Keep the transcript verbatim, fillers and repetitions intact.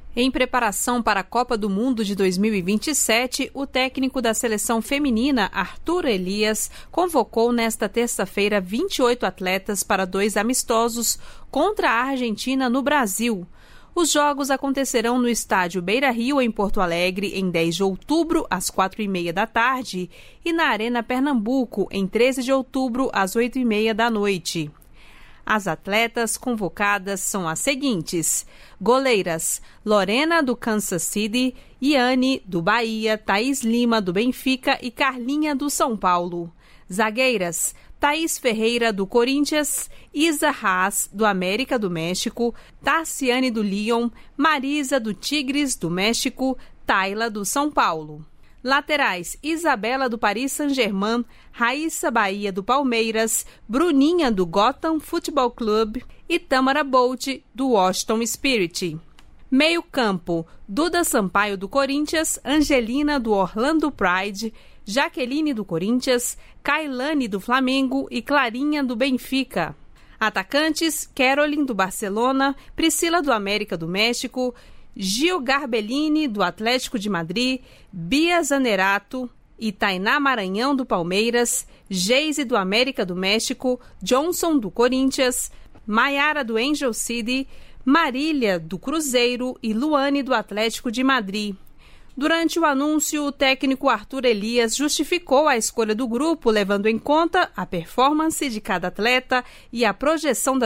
Em preparação para a Copa do Mundo de dois mil e vinte e sete, o técnico da seleção feminina, Arthur Elias, convocou nesta terça-feira vinte e oito atletas para dois amistosos contra a Argentina no Brasil. Os jogos acontecerão no estádio Beira-Rio, em Porto Alegre, em dez de outubro, às quatro e meia da tarde, e na Arena Pernambuco, em treze de outubro, às oito e meia da noite. As atletas convocadas são as seguintes: goleiras Lorena, do Kansas City, Iane, do Bahia, Thaís Lima, do Benfica e Carlinha, do São Paulo. Zagueiras Thaís Ferreira, do Corinthians, Isa Haas, do América do México, Tarciane, do Lyon, Marisa, do Tigres, do México, Tayla, do São Paulo. Laterais: Isabela, do Paris Saint-Germain, Raíssa Bahia, do Palmeiras, Bruninha, do Gotham Futebol Clube e Tamara Bolt, do Washington Spirit. Meio campo: Duda Sampaio, do Corinthians, Angelina, do Orlando Pride, Jaqueline, do Corinthians, Kailane, do Flamengo e Clarinha, do Benfica. Atacantes: Caroline, do Barcelona, Priscila, do América do México, Gil Garbellini, do Atlético de Madrid, Bia Zanerato e Tainá Maranhão, do Palmeiras, Geise, do América do México, Johnson, do Corinthians, Maiara, do Angel City, Marília, do Cruzeiro e Luane, do Atlético de Madrid. Durante o anúncio, o técnico Arthur Elias justificou a escolha do grupo, levando em conta a performance de cada atleta e a projeção da